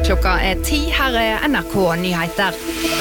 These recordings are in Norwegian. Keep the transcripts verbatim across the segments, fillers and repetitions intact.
Klokka er ti, her er N R K Nyheter.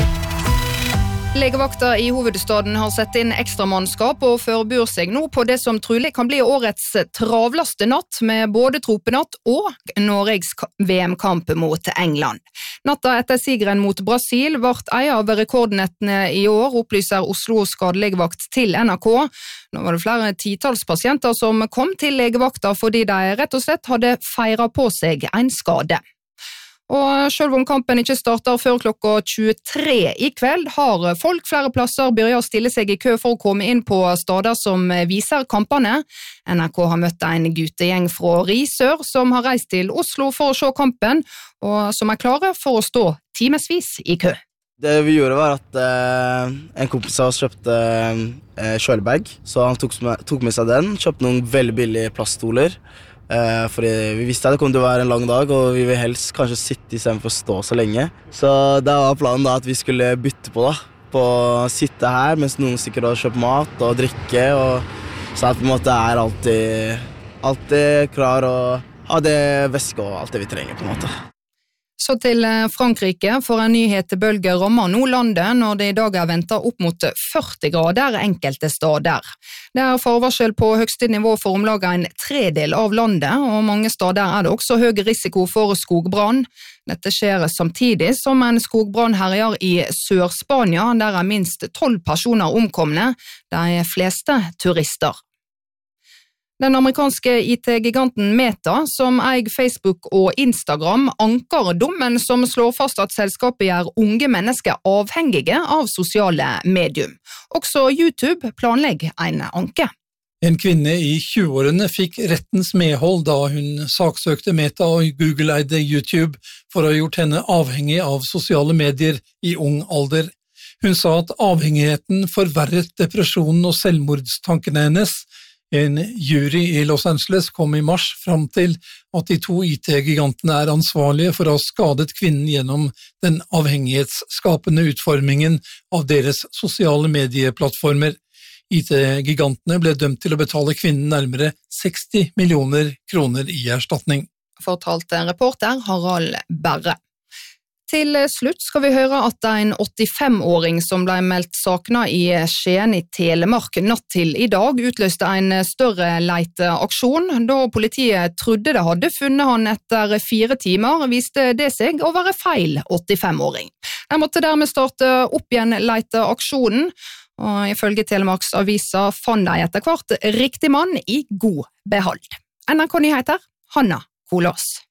Legevakta i hovedstaden har sett inn ekstra mannskap og forbereder seg nå på det som trolig kan bli årets travlaste natt med både tropenatt og Norges V M-kamp mot England. Natta etter sigeren mot Brasil vart en av rekordnettene i år, opplyser Oslo skadelegevakt til N R K. Nå var det flere titals pasienter som kom til legevakta fordi de rett og slett hadde feiret på seg en skade. Og selv om kampen ikke starter før klokka tjuetre i kveld, har folk flere plasser begynt å stille seg i kø for å komme inn på steder som viser kampene. N R K har møtt en guttegjeng fra Risør som har reist til Oslo for å se kampen, og som er klare for å stå timesvis i kø. Det vi gjorde var at eh, en kompis av oss kjøpte eh, kjølebag, så han tok med, tok med seg den, kjøpte noen veldig billige plaststoler, Uh, fordi vi visste at det kom til å være en lang dag, og vi vil helst kanskje sitte i stedet for å stå så lenge. Så da var planen da at vi skulle bytte på da, på å sitte her mens noen stikker og kjøper mat og drikke, og så at vi måtte er alltid, alltid klar og ha det væske og alt det vi trenger på en måte. Så til Frankrike, for en nyhetebølge rammer nå landet når det i dag er ventet opp mot førti grader enkelte steder. Det er forvarsel på høyeste nivå for omlag en tredel av landet, og mange steder er det også høy risiko for skogbrann. Dette skjer samtidig som en skogbrann herjer i Sør-Spania, der er minst tolv personer omkomne, de fleste turister. Den amerikanske I T-giganten Meta, som eier Facebook og Instagram, anker dommen som slår fast at selskapet gjør unge mennesker avhengige av sosiale medium. Også YouTube planlegger en anke. En kvinne i tjueårene fikk rettens medhold da hun saksøkte Meta og Google-eide YouTube for å ha gjort henne avhengig av sosiale medier i ung alder. Hun sa at avhengigheten forverret depresjonen og selvmordstankene hennes. En jury i Los Angeles kom i mars fram til at de to I T-gigantene er ansvarlige for å ha skadet kvinnen gjennom den avhengighetsskapende utformingen av deres sosiale medieplattformer. I T-gigantene ble dømt til å betale kvinnen nærmere seksti millioner kroner i erstatning. Fortalte reporter Harald Berre. Til slutt skal vi høre at en åttifem-åring som ble meldt sakna i Skien i Telemark natt til i dag utløste en større leiteaksjon. Da politiet trodde det hadde funnet han etter fire timer, viste det seg å være feil åttifem-åring. De måtte dermed starte opp igjen leiteaksjonen, og ifølge Telemarks avisa fant de etter hvert riktig mann i god behold. N R K Nyheter, Hanna Kolås.